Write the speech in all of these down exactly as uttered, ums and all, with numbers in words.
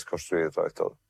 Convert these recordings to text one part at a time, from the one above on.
construir otra vez todo.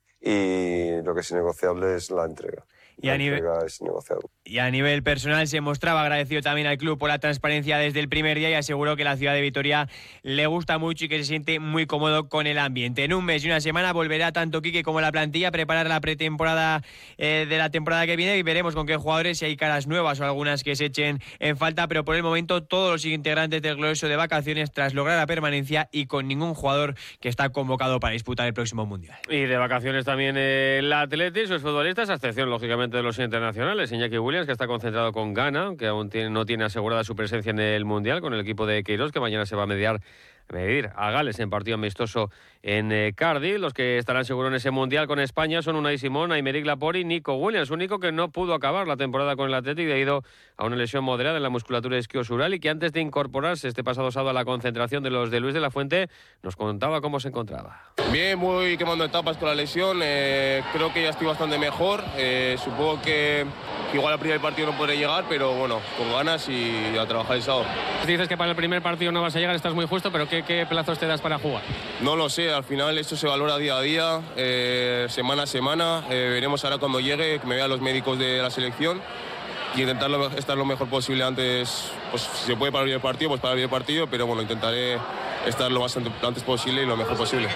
Y lo que es innegociable es la entrega. Y la a nivel... entrega es innegociable. Y a nivel personal se mostraba agradecido también al club por la transparencia desde el primer día y aseguró que la ciudad de Vitoria le gusta mucho y que se siente muy cómodo con el ambiente. En un mes y una semana volverá tanto Quique como la plantilla a preparar la pretemporada eh, de la temporada que viene y veremos con qué jugadores, si hay caras nuevas o algunas que se echen en falta, pero por el momento todos los integrantes del glorioso de vacaciones tras lograr la permanencia y con ningún jugador que está convocado para disputar el próximo Mundial. Y de vacaciones también el Athletic, sus futbolistas, a excepción lógicamente de los internacionales, Iñaki Williams, que está concentrado con Ghana, que aún tiene, no tiene asegurada su presencia en el Mundial, con el equipo de Queiroz, que mañana se va a mediar medir a Gales en partido amistoso en eh, Cardiff. Los que estarán seguros en ese Mundial con España son Unai Simón, Aymeric Laporte y Nico Williams, único que no pudo acabar la temporada con el Athletic debido a una lesión moderada en la musculatura isquiosural y que antes de incorporarse este pasado sábado a la concentración de los de Luis de la Fuente nos contaba cómo se encontraba. Bien, muy quemando etapas con la lesión, eh, creo que ya estoy bastante mejor, eh, supongo que, que igual al primer partido no podré llegar, pero bueno, con ganas y a trabajar el sábado. Dices que para el primer partido no vas a llegar, estás muy justo, pero ¿qué, qué plazos te das para jugar? No lo sé, al final esto se valora día a día, eh, semana a semana, eh, veremos ahora cuando llegue, que me vean los médicos de la selección y intentar estar lo mejor posible antes, pues si se puede para el partido, pues para el partido, pero bueno, intentaré estar lo más antes posible y lo mejor posible.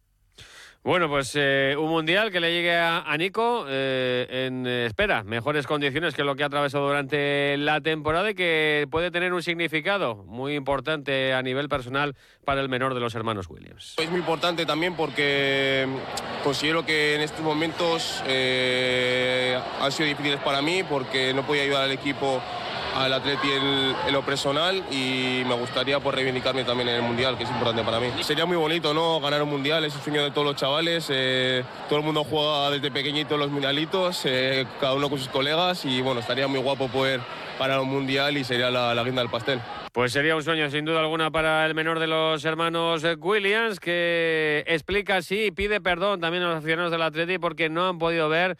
Bueno, pues eh, un Mundial que le llegue a, a Nico eh, en eh, espera, mejores condiciones que lo que ha atravesado durante la temporada y que puede tener un significado muy importante a nivel personal para el menor de los hermanos Williams. Es muy importante también porque considero que en estos momentos eh, han sido difíciles para mí porque no podía ayudar al equipo, al Atleti en, en lo personal y me gustaría pues, reivindicarme también en el Mundial, que es importante para mí. Sería muy bonito, ¿no? Ganar un Mundial, es el sueño de todos los chavales, eh, todo el mundo juega desde pequeñito los mundialitos, eh, cada uno con sus colegas y bueno, estaría muy guapo poder ganar un Mundial y sería la, la guinda del pastel. Pues sería un sueño sin duda alguna para el menor de los hermanos Williams, que explica sí, pide perdón también a los aficionados del Atleti porque no han podido ver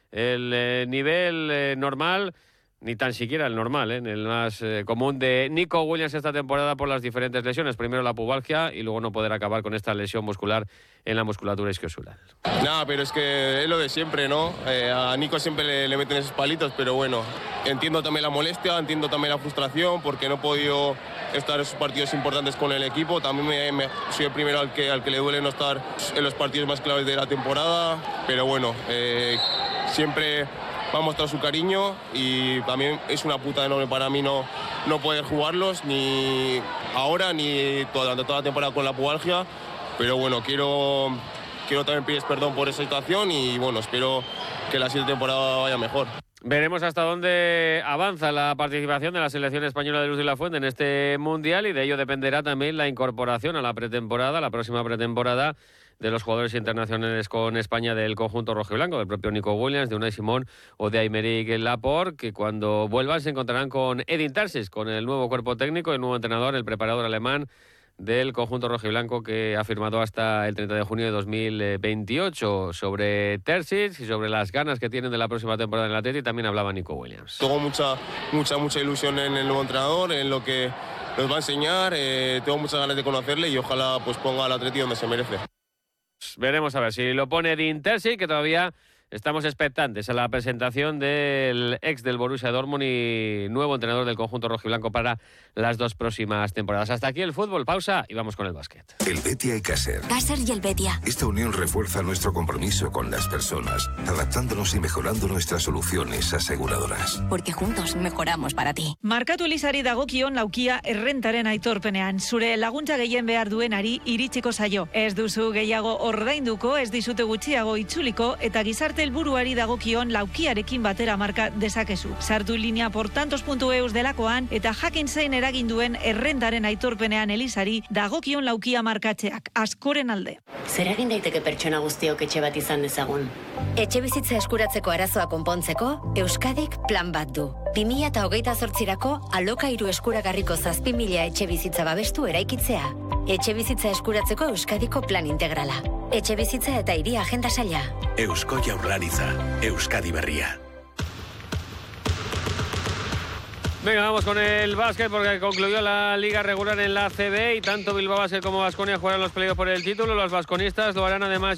el eh, nivel eh, normal, ni tan siquiera el normal, ¿eh? el más eh, común de Nico Williams esta temporada por las diferentes lesiones. Primero la pubalgia y luego no poder acabar con esta lesión muscular en la musculatura isquiosural. Nada, pero es que es lo de siempre, ¿no? Eh, a Nico siempre le, le meten esos palitos, pero bueno, entiendo también la molestia, entiendo también la frustración porque no he podido estar en esos partidos importantes con el equipo. También me, me, soy el primero al que, al que le duele no estar en los partidos más claves de la temporada, pero bueno, eh, siempre va a mostrar su cariño y también es una puta enorme para mí no, no poder jugarlos ni ahora ni toda, durante toda la temporada con la pubalgia, pero bueno, quiero, quiero también pedir perdón por esa situación y bueno, espero que la siguiente temporada vaya mejor. Veremos hasta dónde avanza la participación de la selección española de Luis de la Fuente en este Mundial y de ello dependerá también la incorporación a la pretemporada, la próxima pretemporada de los jugadores internacionales con España del conjunto rojiblanco, del propio Nico Williams, de Unai Simón o de Aymeric Laporte, que cuando vuelvan se encontrarán con Edin Terzic, con el nuevo cuerpo técnico, el nuevo entrenador, el preparador alemán del conjunto rojiblanco que ha firmado hasta el treinta de junio de dos mil veintiocho. Sobre Terzic y sobre las ganas que tienen de la próxima temporada en el Atleti también hablaba Nico Williams. Tengo mucha, mucha, mucha ilusión en el nuevo entrenador, en lo que nos va a enseñar, eh, tengo muchas ganas de conocerle y ojalá pues ponga al Atleti donde se merece. Veremos a ver si lo pone Edin Terzic, que todavía estamos expectantes a la presentación del ex del Borussia Dortmund y nuevo entrenador del conjunto rojiblanco para las dos próximas temporadas. Hasta aquí el fútbol, pausa y vamos con el básquet. El Betia y Caser. Caser y el Betia. Esta unión refuerza nuestro compromiso con las personas, adaptándonos y mejorando nuestras soluciones aseguradoras. Porque juntos mejoramos para ti. Markatu Elizari dagokion laukia errentaren aitorpenean. Zure laguntza gehien behar duenari iritsiko zaio. Ez duzu gehiago ordainduko, ez dizute gutxiago itzuliko eta gizarte helburuari dagokion laukiarekin batera marka dezakezu. Sartu linea portantos puntu eus delakoan eta jakin zein eragin duen errentaren aitorpenean Elizari dagokion laukia markatzeak askoren alde. Zer egin daiteke pertsona guztiok etxe bat izan dezagun? Etxe bizitza eskuratzeko arazoa konpontzeko Euskadik plan bat du. bi mila hogeita zortzirako alokairu eskuragarriko zazpi mila etxe bizitza babestu eraikitzea. Etxe bizitza eskuratzeko Euskadiko plan integrala. Etxe bizitza eta hiri agenda saila. Eusko Jaurlaritza, Euskadi berria. Venga, vamos con el básquet porque concluyó la liga regular en la A C B y tanto Bilbao Basket como Baskonia jugarán los playoffs por el título. Los basconistas lo harán además